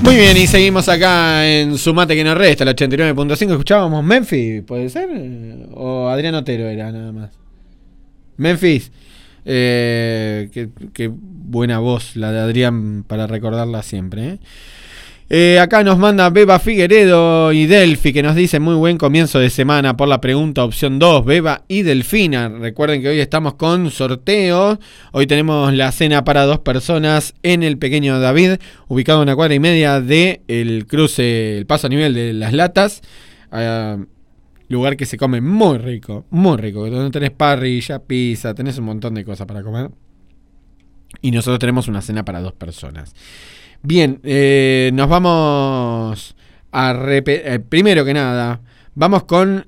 Muy bien, y seguimos acá en Sumate que nos resta, el 89.5. Escuchábamos Memphis, ¿puede ser? O Adrián Otero era nada más. Memphis. Qué buena voz la de Adrián para recordarla siempre. Acá nos manda Beba Figueredo y Delphi, que nos dice muy buen comienzo de semana por la pregunta opción 2, Beba y Delfina. Recuerden que hoy estamos con sorteos. Hoy tenemos la cena para 2 personas en el Pequeño David, ubicado a 1,5 cuadras de el cruce, el paso a nivel de Las Latas. Lugar que se come muy rico, donde tenés parrilla, pizza, tenés un montón de cosas para comer. Y nosotros tenemos una cena para 2 personas. Bien, nos vamos a primero que nada, vamos con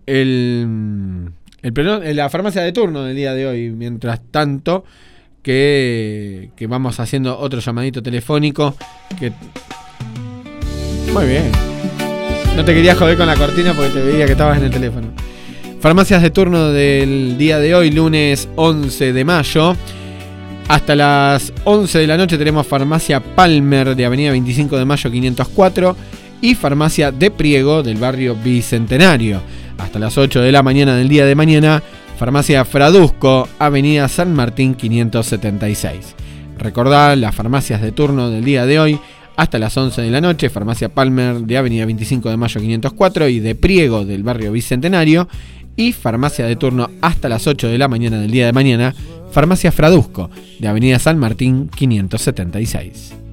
la farmacia de turno del día de hoy. Mientras tanto, que vamos haciendo otro llamadito telefónico. Muy bien. No te quería joder con la cortina porque te veía que estabas en el teléfono. Farmacias de turno del día de hoy, lunes 11 de mayo. Hasta las 11 de la noche tenemos Farmacia Palmer de Avenida 25 de Mayo 504 y Farmacia de Priego del barrio Bicentenario. Hasta las 8 de la mañana del día de mañana, Farmacia Fradusco, Avenida San Martín 576. Recordá las farmacias de turno del día de hoy. Hasta las 11 de la noche, Farmacia Palmer de Avenida 25 de Mayo 504 y de Priego del barrio Bicentenario. Y farmacia de turno hasta las 8 de la mañana del día de mañana, Farmacia Fradusco de Avenida San Martín 576.